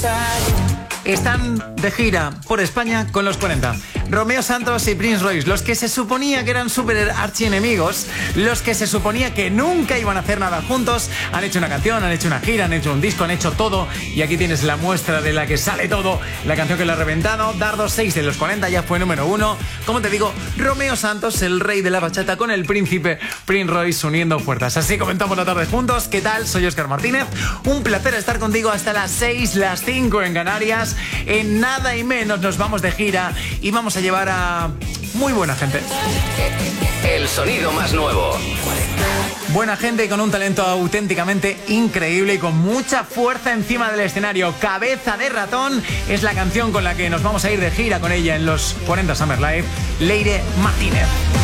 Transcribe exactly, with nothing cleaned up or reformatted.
Están de gira por España con los cuarenta. Romeo Santos y Prince Royce, los que se suponía que eran súper archienemigos, los que se suponía que nunca iban a hacer nada juntos, han hecho una canción, han hecho una gira, han hecho un disco, han hecho todo. Y aquí tienes la muestra de la que sale todo. La canción que lo ha reventado, Dardo seis de los cuarenta, ya fue número uno. Como te digo, Romeo Santos, el rey de la bachata, con el príncipe Prince Royce uniendo fuerzas. Así comenzamos la tarde juntos. ¿Qué tal? Soy Óscar Martínez. Un placer estar contigo hasta las seis, las cinco en Canarias. En nada y menos nos vamos de gira y vamos a llevar a muy buena gente. El sonido más nuevo. Buena gente y con un talento auténticamente increíble y con mucha fuerza encima del escenario. Cabeza de ratón es la canción con la que nos vamos a ir de gira con ella en los cuarenta Summer Live. Leire Martínez.